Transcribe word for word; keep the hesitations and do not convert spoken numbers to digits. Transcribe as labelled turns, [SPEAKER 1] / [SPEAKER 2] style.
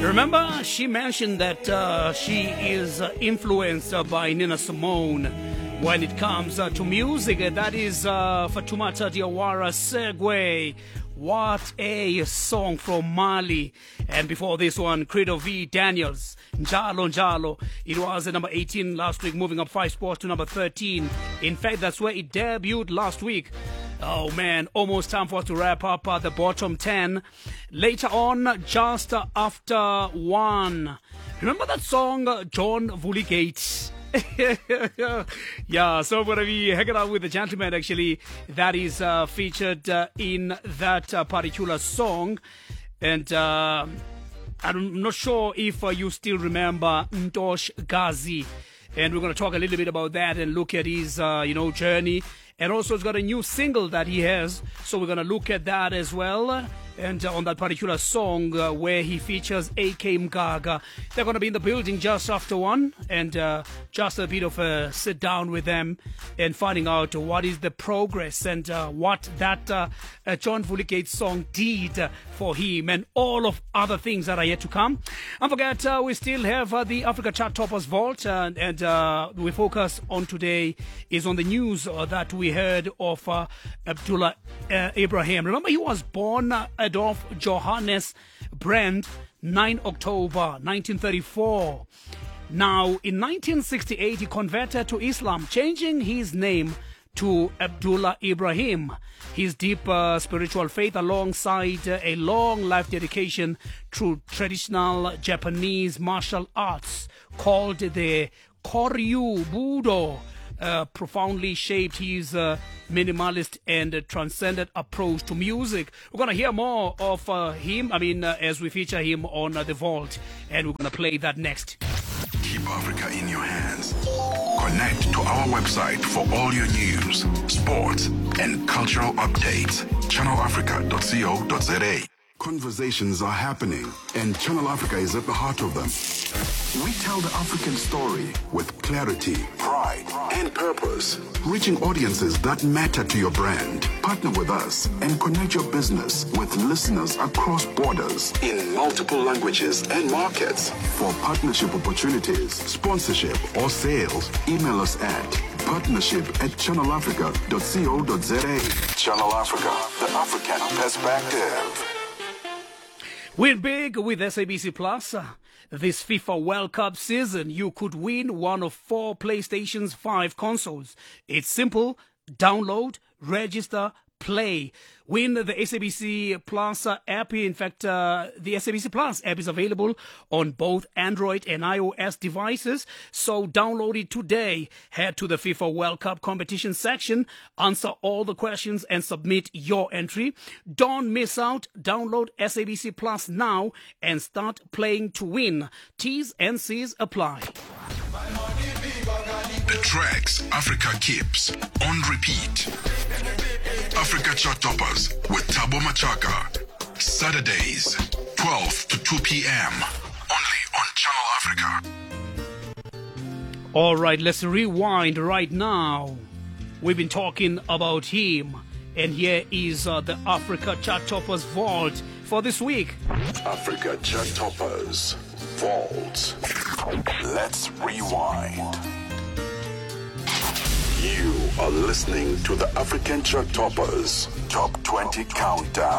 [SPEAKER 1] Remember, she mentioned that uh, she is uh, influenced uh, by Nina Simone when it comes uh, to music. That is uh, Fatoumata Diawara, Segway. What a song from Mali. And before this one, Credo V. Daniels, Njalo Njalo. It was at number eighteen last week, moving up five spots to number thirteen. In fact, that's where it debuted last week. Oh man, almost time for us to wrap up uh, the bottom ten. Later on, just uh, after one. Remember that song, uh, John Vulligate? Yeah, so we're going to be hanging out with the gentleman actually that is uh, featured uh, in that uh, particular song. And uh, I'm not sure if uh, you still remember Ntosh Gazi. And we're going to talk a little bit about that and look at his, uh, you know, journey. And also he's got a new single that he has. So we're going to look at that as well. And uh, on that particular song uh, where he features A K Mgaga. They're going to be in the building just after one. And uh, just a bit of a sit down with them and finding out what is the progress and uh, what that uh, uh, John Vulligate song did for him and all of other things that are yet to come. Don't forget, uh, we still have uh, the Africa Chart Toppers Vault. Uh, and uh, we focus on today is on the news uh, that we heard of uh, Abdullah uh, Ibrahim. Remember, he was born uh, Adolf Johannes Brand, ninth of October nineteen thirty-four. Now, in nineteen sixty-eight, he converted to Islam, changing his name to Abdullah Ibrahim. His deep uh, spiritual faith alongside uh, a long life dedication through traditional Japanese martial arts called the Koryu Budo Uh, profoundly shaped his uh, minimalist and uh, transcendent approach to music. We're going to hear more of uh, him, I mean, uh, as we feature him on uh, The Vault, and we're going to play that next.
[SPEAKER 2] Keep Africa in your hands. Connect to our website for all your news, sports, and cultural updates. channel africa dot co dot za. Conversations are happening, and Channel Africa is at the heart of them. We tell the African story with clarity, pride, and purpose, reaching audiences that matter to your brand. Partner with us and connect your business with listeners across borders in multiple languages and markets. For partnership opportunities, sponsorship, or sales, email us at partnership at channel africa dot co dot za. Channel Africa, the African perspective.
[SPEAKER 1] Win big with S A B C Plus. This FIFA World Cup season, you could win one of four PlayStation's five consoles. It's simple. Download, register, play. Win the S A B C Plus app. In fact, uh, the S A B C Plus app is available on both Android and iOS devices. So download it today. Head to the FIFA World Cup competition section, answer all the questions, and submit your entry. Don't miss out. Download S A B C Plus now and start playing to win. T's and C's apply.
[SPEAKER 2] The tracks Africa keeps on repeat. Africa Chart Toppers with Thabo Machaka. Saturdays, twelve to two p.m. Only on Channel Africa.
[SPEAKER 1] All right, let's rewind right now. We've been talking about him. And here is uh, the Africa Chart Toppers Vault for this week.
[SPEAKER 2] Africa Chart Toppers Vault. Let's rewind. You are listening to the African Chart Toppers Top twenty Countdown.